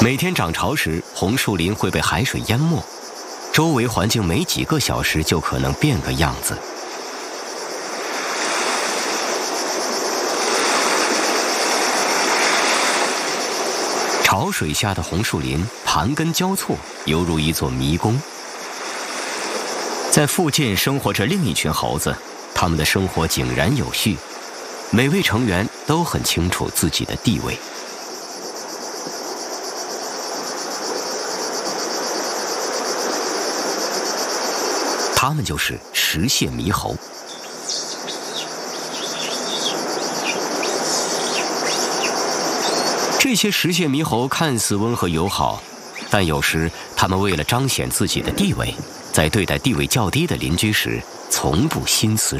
每天涨潮时，红树林会被海水淹没，周围环境没几个小时就可能变个样子。潮水下的红树林盘根交错，犹如一座迷宫。在附近生活着另一群猴子，他们的生活井然有序，每位成员都很清楚自己的地位。他们就是食蟹猕猴。这些食蟹猕猴看似温和友好，但有时他们为了彰显自己的地位，在对待地位较低的邻居时，从不心慈